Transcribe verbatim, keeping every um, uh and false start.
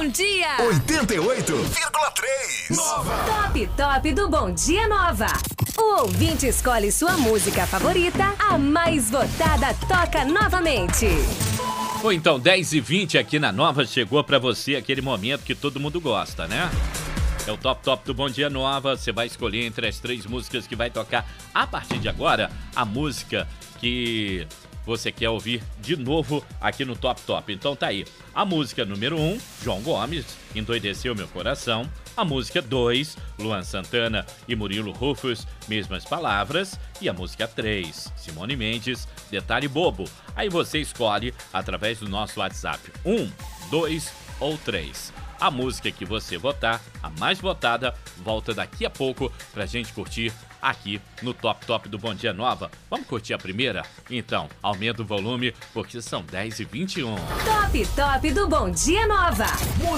Dia. oitenta e oito vírgula três. Nova. Top Top do Bom Dia Nova. O ouvinte escolhe sua música favorita, a mais votada toca novamente. Ou então, dez e vinte aqui na Nova, chegou pra você aquele momento que todo mundo gosta, né? É o Top Top do Bom Dia Nova. Você vai escolher entre as três músicas que vai tocar a partir de agora, a música que você quer ouvir de novo aqui no Top Top. Então tá aí. A música número um, João Gomes, Endoideceu Meu Coração. A música dois, Luan Santana e Murilo Rufus, Mesmas Palavras. E a música três, Simone Mendes, Detalhe Bobo. Aí você escolhe através do nosso WhatsApp um, dois ou três. A música que você votar, a mais votada, volta daqui a pouco pra gente curtir aqui no Top Top do Bom Dia Nova. Vamos curtir a primeira? Então, aumenta o volume, porque são dez e vinte e um. Top Top do Bom Dia Nova.